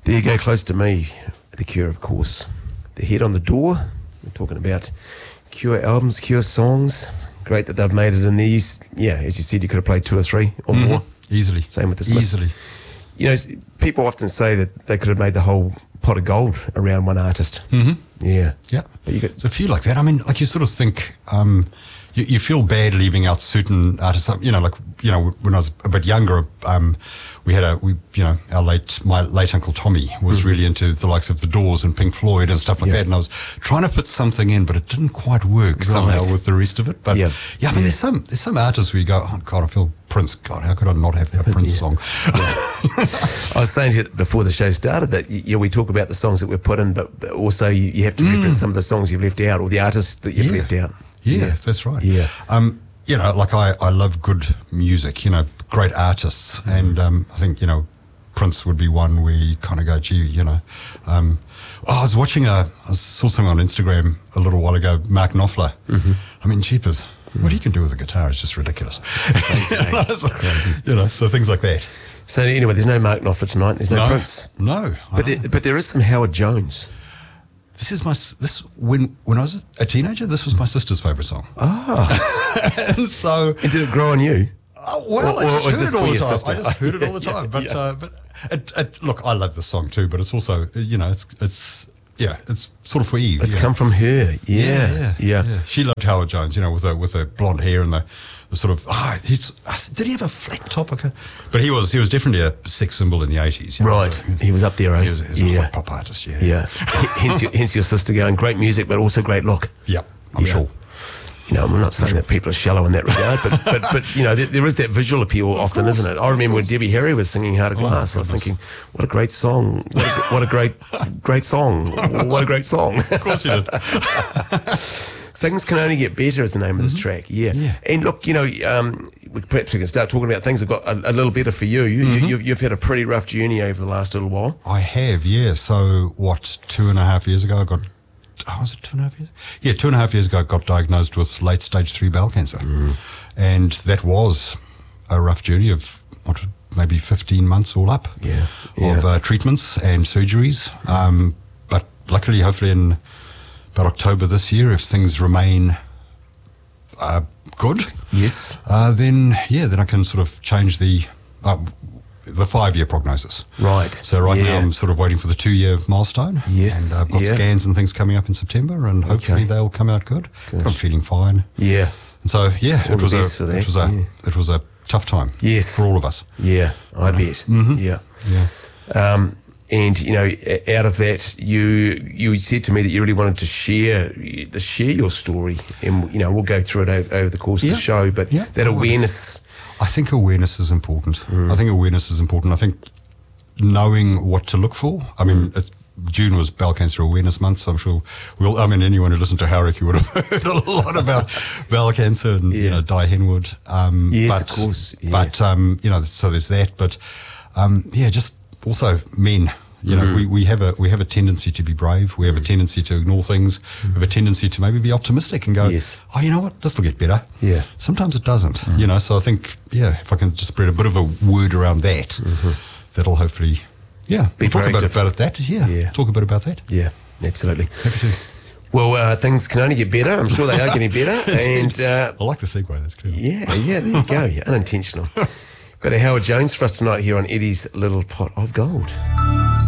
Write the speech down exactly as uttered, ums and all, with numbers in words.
There you go, close to me. The Cure, of course. The Head on the Door. We're talking about Cure albums, Cure songs. Great that they've made it in these. Yeah, as you said, you could have played two or three or mm-hmm. more. Easily. Same with the Smiths. Easily. You know, people often say that they could have made the whole pot of gold around one artist. Mm-hmm. Yeah. Yeah. But you got There's a few like that. I mean, like you sort of think, um, you, you feel bad leaving out certain artists. You know, like, you know, when I was a bit younger, um, we had a, we, you know, our late, my late Uncle Tommy was mm. really into the likes of The Doors and Pink Floyd and stuff like yeah. that. And I was trying to fit something in, but it didn't quite work right. somehow with the rest of it. But yeah, yeah I mean, yeah. there's some, there's some artists where you go, oh God, I feel Prince. God, how could I not have that Prince yeah. song? Yeah. I was saying to you before the show started that, you know, we talk about the songs that we've put in, but also you, you have to mm. reference some of the songs you've left out or the artists that you've yeah. left out. Yeah, yeah, that's right. Yeah. Um, you know, like I, I love good music, you know, great artists. And um, I think, you know, Prince would be one where you kind of go, gee, you know. Um, oh, I was watching a, I saw something on Instagram a little while ago, Mark Knopfler. Mm-hmm. I mean, jeepers, mm-hmm. what he can do with a guitar is just ridiculous. Crazy, you, know, so, Crazy. You know, so things like that. So anyway, there's no Mark Knopfler tonight, there's no, no Prince. No. But there, but there is some Howard Jones. This is my, this, when, when I was a teenager, this was my sister's favourite song. Ah. And so. And did it grow on you? Uh, well, or, I just or heard it all the time. Sister? I just heard it all the time. yeah, but yeah. Uh, but it, it, look, I love the song too. But it's also, you know, it's it's yeah, it's sort of for Eve. It's yeah. come from her. Yeah. Yeah, yeah, yeah, yeah. She loved Howard Jones, you know, with her with her blonde hair and the, the sort of. Ah, oh, he's did he have a flat top? Okay. But he was he was definitely a sex symbol in the eighties. You know? Right. He was up there. Eh? He was, he was yeah. a hot pop artist. Yeah. Yeah. hence, your, hence your sister going great music, but also great look. Yep. I'm yeah. sure. You know, I'm not saying that people are shallow in that regard, but, but, but you know, there, there is that visual appeal often, isn't it? I remember when Debbie Harry was singing Heart of Glass, oh, I was thinking, what a great song. What a, what a great, great song. What a great song. Of course you did. Things Can Only Get Better is the name of this mm-hmm. track, yeah. yeah. And look, you know, um, we, perhaps we can start talking about things that got a, a little better for you. You, mm-hmm. you you've, you've had a pretty rough journey over the last little while. I have, yeah. So, what, two and a half years ago, I got... Oh, was it two and a half years? Yeah, two and a half years ago, I got diagnosed with late stage three bowel cancer. Mm. And that was a rough journey of, what, maybe fifteen months all up yeah. of yeah. uh, treatments and surgeries. Um, but luckily, hopefully in about October this year, if things remain uh, good, yes, uh, then, yeah, then I can sort of change the... Uh, the five-year prognosis. Right. So right yeah. now I'm sort of waiting for the two-year milestone. Yes. And I've got yeah. scans and things coming up in September, and hopefully okay. they'll come out good. But I'm feeling fine. Yeah. And so, yeah, all it was, a, it was a yeah. it was a tough time. Yes. For all of us. Yeah, I you know? bet. Mm-hmm. Yeah. Yeah. Um, and, you know, out of that, you you said to me that you really wanted to share the share your story. And, you know, we'll go through it over, over the course yeah. of the show. But yeah. that awareness... I think awareness is important. Mm. I think awareness is important. I think knowing what to look for. I mean, mm. it's, June was Bowel Cancer Awareness Month, so I'm sure we'll, I mean, anyone who listened to Harik, you would have heard a lot about bowel cancer and, yeah. you know, Di Henwood. Um, yes, but, of course. Yeah. But, um, you know, so there's that. But, um, yeah, just also men. You know, mm. we, we have a we have a tendency to be brave. We have mm. a tendency to ignore things. Mm. We have a tendency to maybe be optimistic and go, yes. oh, you know what, this will get better. Yeah. Sometimes it doesn't, mm. you know. So I think, yeah, if I can just spread a bit of a word around that, mm-hmm. that'll hopefully, yeah, be we'll talk about, about that. Yeah, yeah, talk a bit about that. Yeah, absolutely. Happy to. Well, uh, things can only get better. I'm sure they are getting better. And uh, I like the segue. That's clear. Yeah, yeah, there you go. Unintentional. Got a Howard Jones for us tonight here on Eddie's Little Pot of Gold.